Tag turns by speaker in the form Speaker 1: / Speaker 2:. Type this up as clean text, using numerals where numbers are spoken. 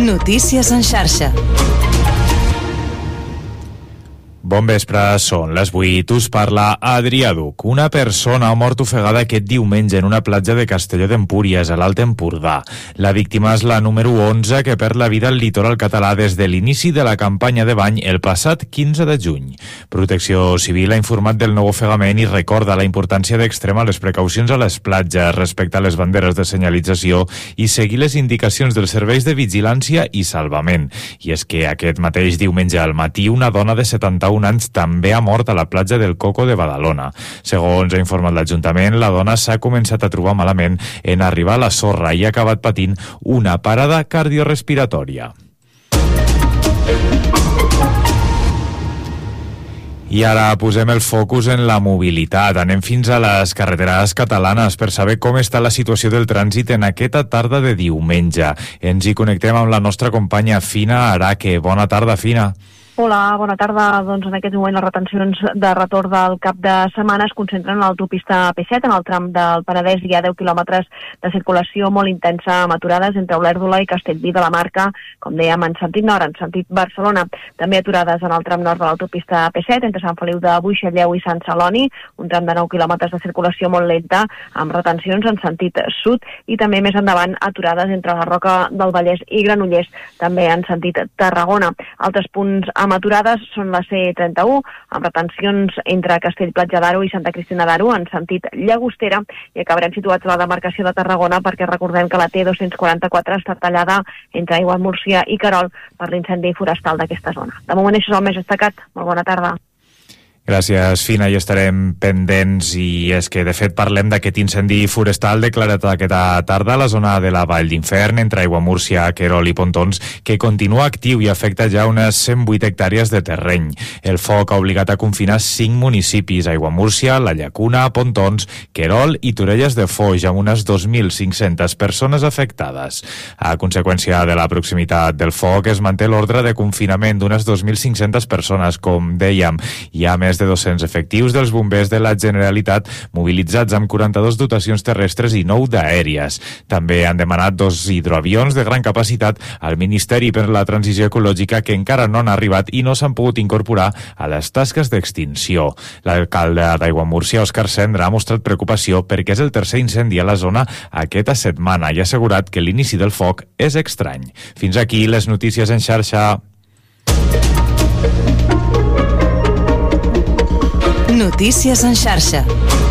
Speaker 1: Notícies en xarxa.
Speaker 2: Bon vespre, són les 8. Us parla Adrià Duc. Una persona ha mort ofegada aquest diumenge en una platja de Castelló d'Empúries, a l'Alt Empordà. La víctima és la número 11 que perd la vida al litoral català des de l'inici de la campanya de bany el passat 15 de juny. Protecció Civil ha informat del nou ofegament i recorda la importància d'extremar les precaucions a les platges, respectar les banderes de senyalització i seguir les indicacions dels serveis de vigilància i salvament. I és que aquest mateix diumenge al matí una dona de 71 anys també ha mort a la platja del Coco de Badalona. Segons ha informat l'Ajuntament, la dona s'ha començat a trobar malament en arribar a la sorra i ha acabat patint una parada cardiorespiratòria. I ara posem el focus en la mobilitat. Anem fins a les carreteres catalanes per saber com està la situació del trànsit en aquesta tarda de diumenge. Ens hi connectem amb la nostra companya Fina Araque. Bona tarda, Fina.
Speaker 3: Hola, bona tarda. Doncs en aquest moment les retencions de retorn del cap de setmana es concentren a l'autopista P7, en el tram del Penedès. Hi ha 10 quilòmetres de circulació molt intensa amb aturades entre Olèrdola i Castellví de la Marca, com dèiem, en sentit nord, en sentit Barcelona. També aturades en el tram nord de l'autopista P7, entre Sant Feliu de Buixalleu i Sant Celoni, un tram de 9 quilòmetres de circulació molt lenta, amb retencions en sentit sud, i també més endavant aturades entre la Roca del Vallès i Granollers, també en sentit Tarragona. Altres punts amb aturades són la C31, amb retencions entre Castellplatja d'Aro i Santa Cristina d'Aro en sentit Llagostera, i acabarem situats a la demarcació de Tarragona perquè recordem que la T244 està tallada entre Aiguamúrcia i Querol per l'incendi forestal d'aquesta zona. De moment això és el més destacat. Molt bona tarda.
Speaker 2: Gràcies, Fina, i estarem pendents. I és que, de fet, parlem d'aquest incendi forestal declarat aquesta tarda a la zona de la Vall d'Infern, entre Aiguamúrcia, Querol i Pontons, que continua actiu i afecta ja unes 108 hectàrees de terreny. El foc ha obligat a confinar 5 municipis: Aiguamúrcia, La Llacuna, Pontons, Querol i Torrelles de Foix, amb unes 2.500 persones afectades. A conseqüència de la proximitat del foc, es manté l'ordre de confinament d'unes 2.500 persones, com dèiem. Hi ha més de 200 efectius dels bombers de la Generalitat mobilitzats amb 42 dotacions terrestres i 9 d'aèries. També han demanat 2 hidroavions de gran capacitat al Ministeri per la Transició Ecològica, que encara no han arribat i no s'han pogut incorporar a les tasques d'extinció. L'alcalde d'Aiguamúrcia, Òscar Cendra, ha mostrat preocupació perquè és el tercer incendi a la zona aquesta setmana i ha assegurat que l'inici del foc és estrany. Fins aquí les notícies en xarxa.
Speaker 1: Notícies en xarxa.